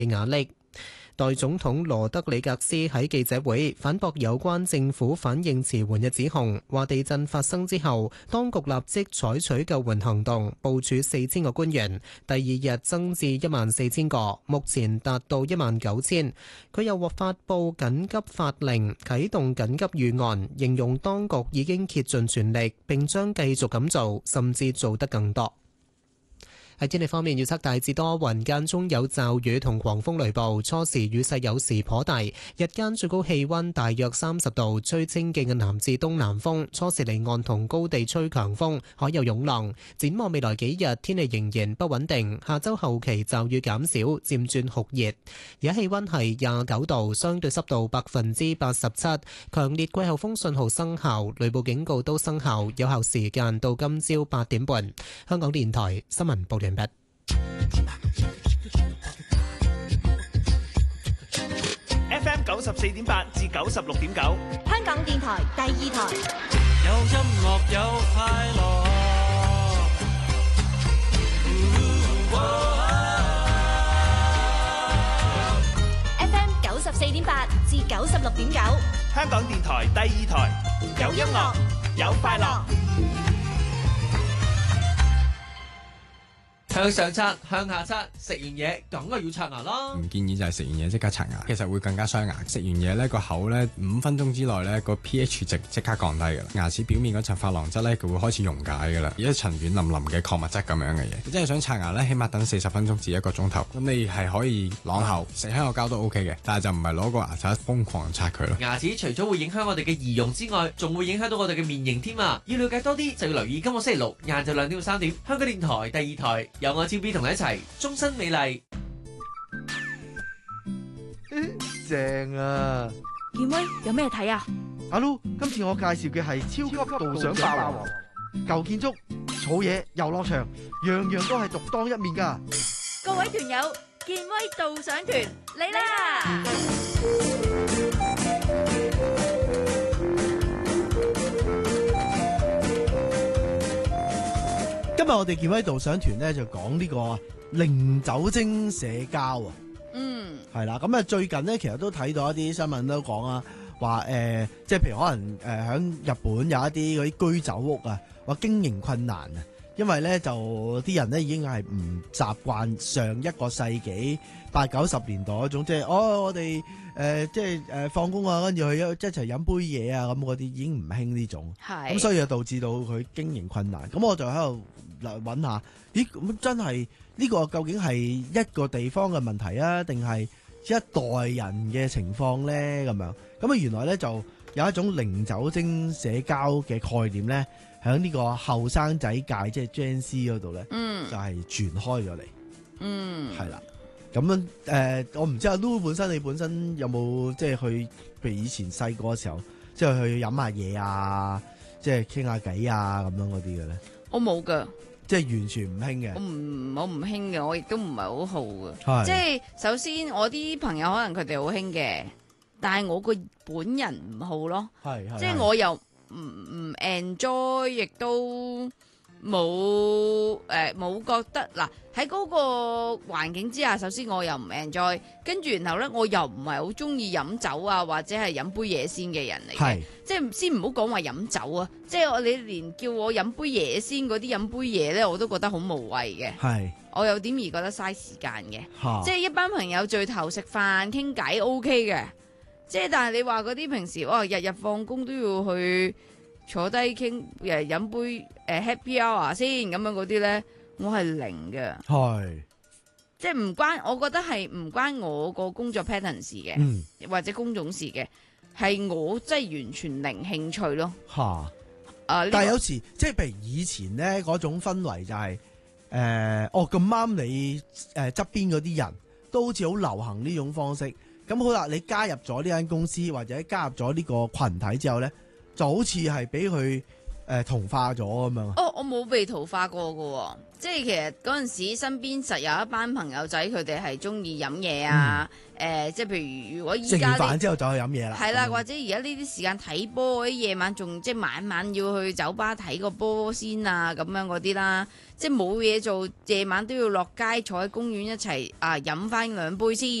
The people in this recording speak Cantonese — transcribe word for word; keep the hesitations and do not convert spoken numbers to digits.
壓力。代總統羅德里格斯喺記者會反駁有關政府反應遲緩嘅指控，話地震發生之後，當局立即採取救援行動，部署四千個官員，第二日增至一萬四千個，目前達到一萬九千。佢又獲發布緊急法令，啟動緊急預案，形容當局已經竭盡全力，並將繼續咁做，甚至做得更多。喺天氣方面，預測大致多雲，間中有驟雨同狂風雷暴，初時雨勢有時頗大，日間最高氣溫大約三十度，吹清勁嘅南至東南風，初時離岸同高地吹強風，海有湧浪。展望未來幾日，天氣仍然不穩定，下周後期驟雨減少，漸轉酷熱。而家氣溫係廿九度，相對濕度百分之八十七，強烈季候風信號生效，雷暴警告都生效，有效時間到今朝八點半。香港電台新聞報道。 F M 九十四點八至九十六點九， 香港電台第二台。 有音樂有快樂。 F M 九十四點八至九十六點九， 香港電台第二台。有音樂，有快樂。 向上刷，向下刷，食完嘢梗係要刷牙啦。 唔建議就係食完嘢即刻刷牙，其實會更加傷牙。食完嘢呢個口呢，五分鐘之內呢個 pH 值即刻降低㗎啦。牙齒表面嗰層珐琅質呢，佢會開始溶解㗎啦，一層軟腍腍嘅礦物質咁樣嘅嘢。你真係想刷牙呢，起碼等四十分鐘至一個鐘頭。咁你係可以啷喉食香口膠都 OK 嘅，但係就唔係攞個牙刷瘋狂刷佢咯。 牙齒除咗會影響我哋嘅儀容之外，仲會影響到我哋嘅面型添啊！要了解多啲就要留意今個星期六晏晝兩點到三點，香港電台第二台有我 T B 同你一齊終身美麗。 正啊！ 健威有咩睇啊？ 阿 Lu，今次我介紹嘅係超級導賞霸王，舊建築、草野、遊樂場，樣樣都係獨當一面噶。 各位團友，健威導賞團嚟啦！ 今日我哋健威導賞團咧就講呢個零酒精社交啊， 嗯， 係啦，咁啊最近咧其實都睇到一啲新聞都講啊，話誒、呃，即係譬如可能誒喺、呃、日本有一啲嗰啲居酒屋啊，話經營困難啊，因為咧就啲人咧已經係唔習慣上一個世紀八九十年代嗰種，即係哦我哋誒、呃、即係誒放工啊，跟住去一一齊飲杯嘢啊，咁嗰啲已經唔興呢種，咁所以就導致到佢經營困難。咁我就喺度嚟揾下，咦咁真係呢個究竟係一個地方嘅問題啊，定係一代人嘅情況咧？咁樣咁啊，原來咧就有一種零酒精社交嘅概念咧，喺呢個後生仔界，即係 Gen Z 嗰度咧， 嗯， 就係傳開咗嚟， 嗯， 係啦。咁樣誒、呃，我唔知阿 Lu 本身你本身有冇即係去，譬如以前細個嘅時候，即係去飲下嘢啊，即係傾下偈啊，咁樣嗰啲嘅咧？ 我冇噶。 即係完全唔興嘅， 我唔我唔興嘅，我亦都唔係好好嘅。即係首先我啲朋友可能佢哋好興嘅，但係我個本人唔好咯。係即係我又唔唔 enjoy，亦都冇誒冇覺得嗱喺嗰個環境之下，首先我又唔 enjoy，跟住然後咧我又唔係好中意飲酒啊，或者係飲杯嘢先嘅人嚟嘅。即係先唔好講話飲酒啊，即係我你連叫我飲杯嘢先嗰啲飲杯嘢咧，我都覺得好無謂嘅。係我有點而覺得嘥時間嘅。即係一班朋友聚頭食飯傾偈 OK 嘅，即係但係你話嗰啲平時哇日日放工都要去坐低傾誒飲杯誒、呃、Happy Hour 先咁樣嗰啲咧，我係零嘅。係即係唔關，我覺得係唔關我個工作 pattern 事嘅，嗯、或者工種事嘅。係我真係完全零興趣咯。吓，啊！ 但係有時即係譬如以前咧嗰種氛圍就係、是、誒、呃，哦咁啱你誒側邊嗰啲人都好似好流行呢種方式。咁好啦，你加入咗呢間公司或者加入咗呢個群體之後咧，就好似係俾佢誒同化咗咁樣。 哦，我冇被同化過噶， 即係其實嗰陣時身邊實有一班朋友仔，佢哋係中意飲嘢啊。誒、嗯呃，即係譬如如果依家食完飯之後就去飲嘢啦。 係啦，或者而家呢啲時間睇波，啲夜晚仲即係晚晚要去酒吧睇個波先啊，咁樣嗰啲啦。即係冇嘢做，夜晚都要落街坐喺公園一齊啊飲翻兩杯先